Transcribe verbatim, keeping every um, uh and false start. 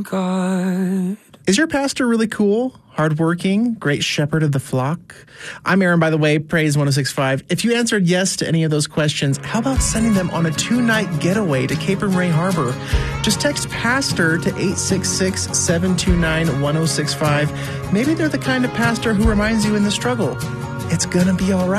in God. Is your pastor really cool, hardworking, great shepherd of the flock? I'm Aaron, by the way, Praise one oh six point five. If you answered yes to any of those questions, how about sending them on a two-night getaway to Cape and Ray Harbor? Just text PASTOR to eight six six, seven two nine, one oh six five. Maybe they're the kind of pastor who reminds you in the struggle, it's gonna be all right.